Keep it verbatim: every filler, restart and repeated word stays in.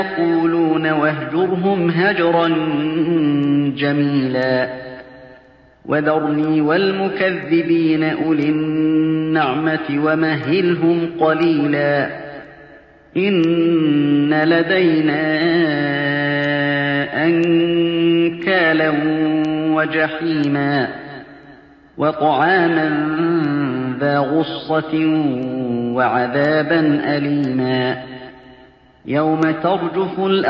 يقولون واهجرهم هجرا جميلا وذرني والمكذبين أولي النعمة ومهلهم قليلا إن لدينا أنكالا وجحيما وطعاما ذا غصة وعذابا أليما يوم ترجف الأرض